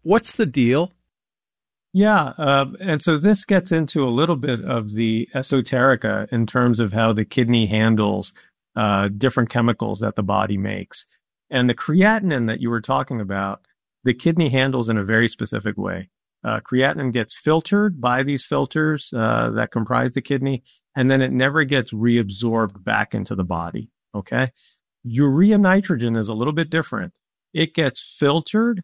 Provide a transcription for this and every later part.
What's the deal? Yeah, and so this gets into a little bit of the esoterica in terms of how the kidney handles different chemicals that the body makes. And the creatinine that you were talking about, the kidney handles in a very specific way. Creatinine gets filtered by these filters that comprise the kidney, and then it never gets reabsorbed back into the body, okay? Urea nitrogen is a little bit different. It gets filtered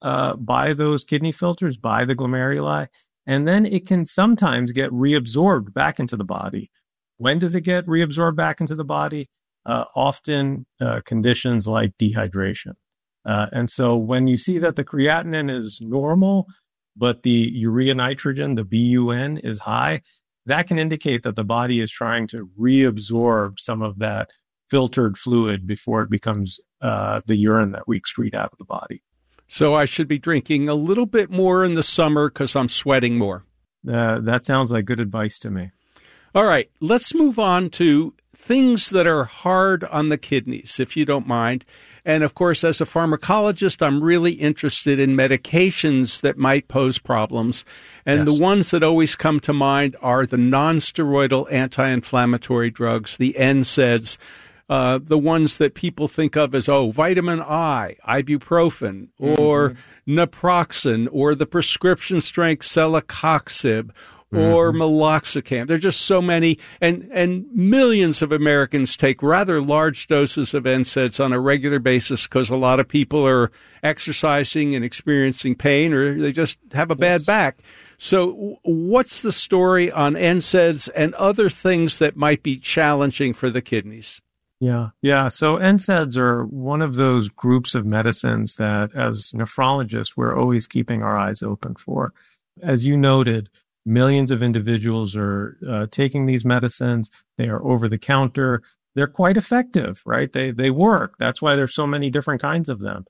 by those kidney filters, by the glomeruli, and then it can sometimes get reabsorbed back into the body. When does it get reabsorbed back into the body? Often conditions like dehydration. And so when you see that the creatinine is normal, but the urea nitrogen, the BUN, is high, that can indicate that the body is trying to reabsorb some of that filtered fluid before it becomes the urine that we excrete out of the body. So I should be drinking a little bit more in the summer because I'm sweating more. That sounds like good advice to me. All right, let's move on to things that are hard on the kidneys, if you don't mind. And of course, as a pharmacologist, I'm really interested in medications that might pose problems. And Yes. The ones that always come to mind are the non-steroidal anti-inflammatory drugs, the NSAIDs, the ones that people think of as, vitamin I, ibuprofen, or naproxen, or the prescription strength celecoxib, or meloxicam. There are just so many, and millions of Americans take rather large doses of NSAIDs on a regular basis because a lot of people are exercising and experiencing pain, or they just have a bad back. So what's the story on NSAIDs and other things that might be challenging for the kidneys? Yeah. So NSAIDs are one of those groups of medicines that, as nephrologists, we're always keeping our eyes open for. As you noted, millions of individuals are taking these medicines. They are over the counter. They're quite effective, right? They work. That's why there's so many different kinds of them.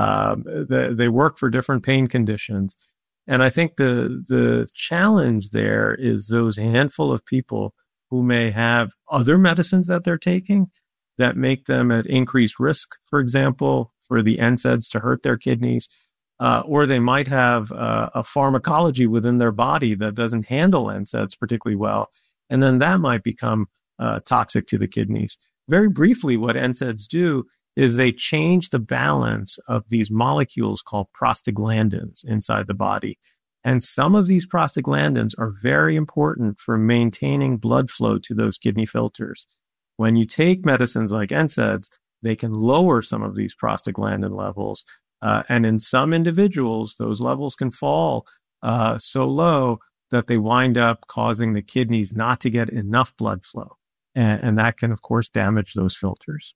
They work for different pain conditions. And I think the challenge there is those handful of people who may have other medicines that they're taking that make them at increased risk, for example, for the NSAIDs to hurt their kidneys. Or they might have a pharmacology within their body that doesn't handle NSAIDs particularly well, and then that might become toxic to the kidneys. Very briefly, what NSAIDs do is they change the balance of these molecules called prostaglandins inside the body. And some of these prostaglandins are very important for maintaining blood flow to those kidney filters. When you take medicines like NSAIDs, they can lower some of these prostaglandin levels. And in some individuals, those levels can fall so low that they wind up causing the kidneys not to get enough blood flow. And that can, of course, damage those filters.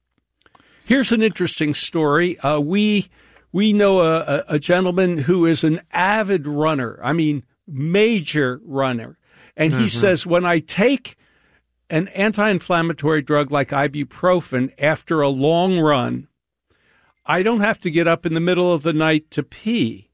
Here's an interesting story. We know a gentleman who is an avid runner, major runner. And he says, when I take an anti-inflammatory drug like ibuprofen after a long run, I don't have to get up in the middle of the night to pee.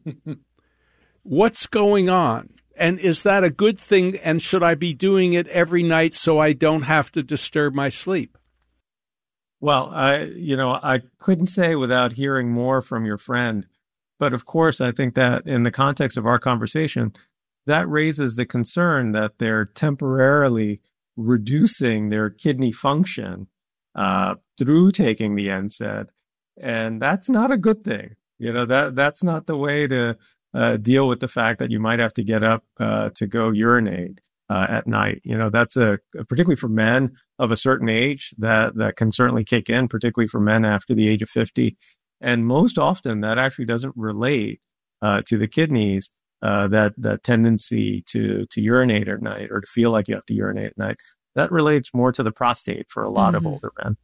What's going on? And is that a good thing? And should I be doing it every night so I don't have to disturb my sleep? Well, I couldn't say without hearing more from your friend. But of course, I think that in the context of our conversation, that raises the concern that they're temporarily reducing their kidney function through taking the NSAID. And that's not a good thing. That's not the way to deal with the fact that you might have to get up to go urinate at night. That's particularly for men of a certain age that can certainly kick in, particularly for men after the age of 50. And most often that actually doesn't relate to the kidneys, that tendency to urinate at night or to feel like you have to urinate at night. That relates more to the prostate for a lot of older men.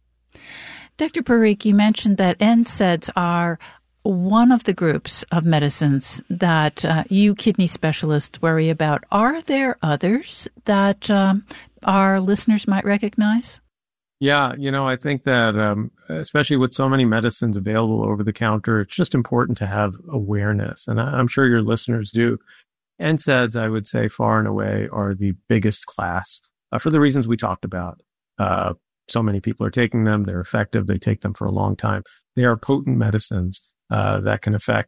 Dr. Parikh, you mentioned that NSAIDs are one of the groups of medicines that you kidney specialists worry about. Are there others that our listeners might recognize? Yeah, I think that especially with so many medicines available over the counter, it's just important to have awareness. And I'm sure your listeners do. NSAIDs, I would say, far and away are the biggest class for the reasons we talked about. So many people are taking them. They're effective. They take them for a long time. They are potent medicines that can affect